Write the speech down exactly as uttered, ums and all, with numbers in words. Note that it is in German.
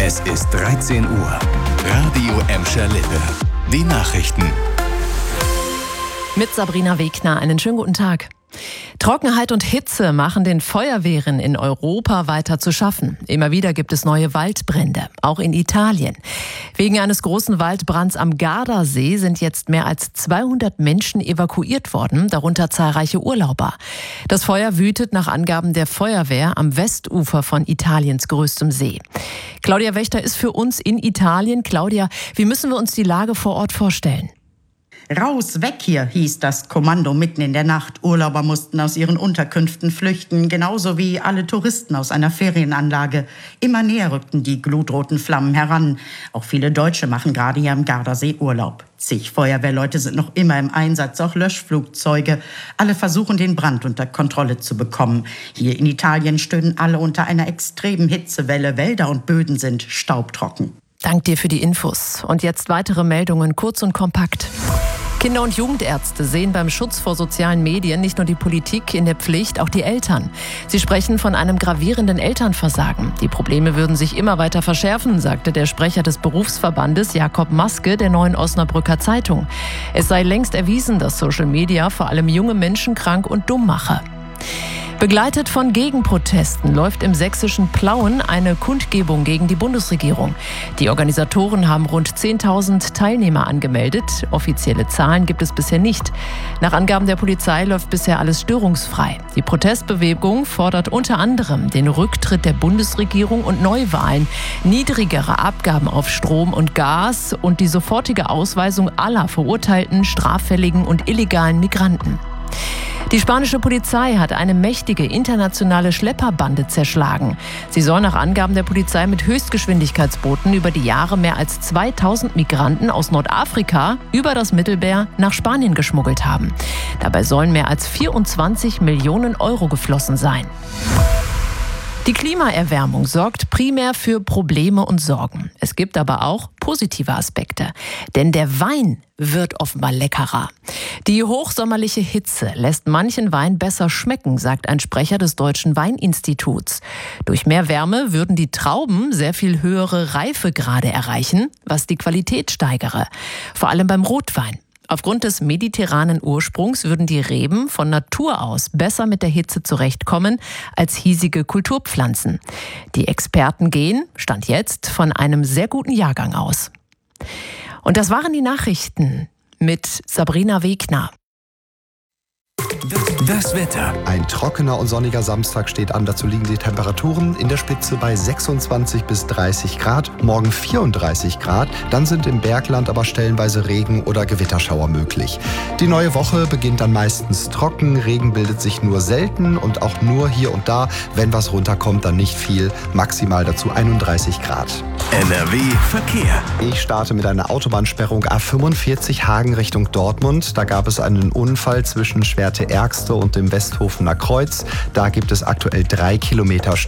Es ist dreizehn Uhr. Radio Emscher Lippe. Die Nachrichten. Mit Sabrina Wegner. Einen schönen guten Tag. Trockenheit und Hitze machen den Feuerwehren in Europa weiter zu schaffen. Immer wieder gibt es neue Waldbrände, auch in Italien. Wegen eines großen Waldbrands am Gardasee sind jetzt mehr als zweihundert Menschen evakuiert worden, darunter zahlreiche Urlauber. Das Feuer wütet nach Angaben der Feuerwehr am Westufer von Italiens größtem See. Claudia Wächter ist für uns in Italien. Claudia, wie müssen wir uns die Lage vor Ort vorstellen? Raus, weg hier, hieß das Kommando mitten in der Nacht. Urlauber mussten aus ihren Unterkünften flüchten, genauso wie alle Touristen aus einer Ferienanlage. Immer näher rückten die glutroten Flammen heran. Auch viele Deutsche machen gerade hier am Gardasee Urlaub. Zig Feuerwehrleute sind noch immer im Einsatz, auch Löschflugzeuge. Alle versuchen, den Brand unter Kontrolle zu bekommen. Hier in Italien stöhnen alle unter einer extremen Hitzewelle. Wälder und Böden sind staubtrocken. Dank dir für die Infos. Und jetzt weitere Meldungen, kurz und kompakt. Kinder- und Jugendärzte sehen beim Schutz vor sozialen Medien nicht nur die Politik in der Pflicht, auch die Eltern. Sie sprechen von einem gravierenden Elternversagen. Die Probleme würden sich immer weiter verschärfen, sagte der Sprecher des Berufsverbandes Jakob Maske der Neuen Osnabrücker Zeitung. Es sei längst erwiesen, dass Social Media vor allem junge Menschen krank und dumm mache. Begleitet von Gegenprotesten läuft im sächsischen Plauen eine Kundgebung gegen die Bundesregierung. Die Organisatoren haben rund zehntausend Teilnehmer angemeldet. Offizielle Zahlen gibt es bisher nicht. Nach Angaben der Polizei läuft bisher alles störungsfrei. Die Protestbewegung fordert unter anderem den Rücktritt der Bundesregierung und Neuwahlen, niedrigere Abgaben auf Strom und Gas und die sofortige Ausweisung aller verurteilten, straffälligen und illegalen Migranten. Die spanische Polizei hat eine mächtige internationale Schlepperbande zerschlagen. Sie soll nach Angaben der Polizei mit Höchstgeschwindigkeitsbooten über die Jahre mehr als zweitausend Migranten aus Nordafrika über das Mittelmeer nach Spanien geschmuggelt haben. Dabei sollen mehr als vierundzwanzig Millionen Euro geflossen sein. Die Klimaerwärmung sorgt primär für Probleme und Sorgen. Es gibt aber auch positive Aspekte. Denn der Wein wird offenbar leckerer. Die hochsommerliche Hitze lässt manchen Wein besser schmecken, sagt ein Sprecher des Deutschen Weininstituts. Durch mehr Wärme würden die Trauben sehr viel höhere Reifegrade erreichen, was die Qualität steigere. Vor allem beim Rotwein. Aufgrund des mediterranen Ursprungs würden die Reben von Natur aus besser mit der Hitze zurechtkommen als hiesige Kulturpflanzen. Die Experten gehen, Stand jetzt, von einem sehr guten Jahrgang aus. Und das waren die Nachrichten mit Sabrina Wegner. Das Wetter. Ein trockener und sonniger Samstag steht an. Dazu liegen die Temperaturen in der Spitze bei sechsundzwanzig bis dreißig Grad. Morgen vierunddreißig Grad. Dann sind im Bergland aber stellenweise Regen- oder Gewitterschauer möglich. Die neue Woche beginnt dann meistens trocken. Regen bildet sich nur selten und auch nur hier und da. Wenn was runterkommt, dann nicht viel. Maximal dazu einunddreißig Grad. N R W Verkehr. Ich starte mit einer Autobahnsperrung A fünfundvierzig Hagen Richtung Dortmund. Da gab es einen Unfall zwischen Schwerte-Ergste und dem Westhofener Kreuz. Da gibt es aktuell drei Kilometer